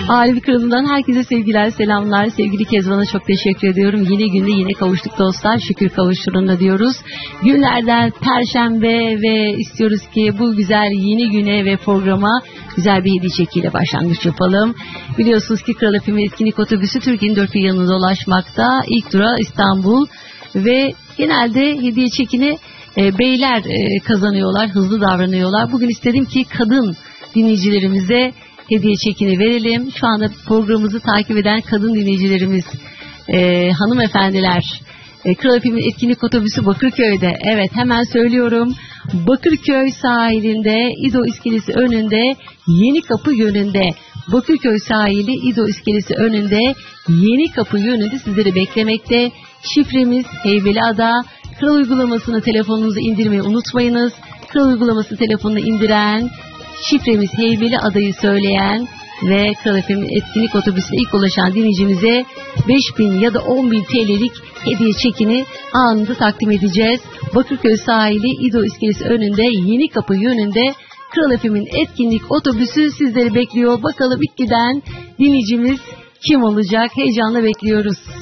Alevi Kralı'ndan herkese sevgiler, selamlar. Sevgili Kezban'a çok teşekkür ediyorum. Yeni günde yine kavuştuk dostlar. Şükür kavuşturunda diyoruz. Günlerden Perşembe ve istiyoruz ki bu güzel yeni güne ve programa güzel bir hediye çekiyle başlangıç yapalım. Biliyorsunuz ki Kral FM etkinlik otobüsü Türkiye'nin dört bir yanına dolaşmakta. İlk durağı İstanbul ve genelde hediye çekini beyler kazanıyorlar, hızlı davranıyorlar. Bugün istedim ki kadın dinleyicilerimize hediye çekini verelim. Şu anda programımızı takip eden kadın dinleyicilerimiz, hanımefendiler, Kral FM'in etkinlik otobüsü Bakırköy'de. Evet, hemen söylüyorum. Bakırköy sahilinde, İdo iskelesi önünde, Yenikapı yönünde. Bakırköy sahili, İdo iskelesi önünde, Yenikapı yönünde sizleri beklemekte. Şifremiz Heybeliada. Kral uygulamasını telefonunuza indirmeyi unutmayınız. Kral uygulamasını telefonuna indiren, şifremiz Heybeli adayı söyleyen ve Kral FM'in etkinlik otobüsüne ilk ulaşan dinleyicimize 5.000 ya da 10.000 TL'lik hediye çekini anında takdim edeceğiz. Bakırköy sahili, İdo iskelesi önünde, Yenikapı yönünde Kral FM'in etkinlik otobüsü sizleri bekliyor. Bakalım ilk giden dinleyicimiz kim olacak? Heyecanla bekliyoruz.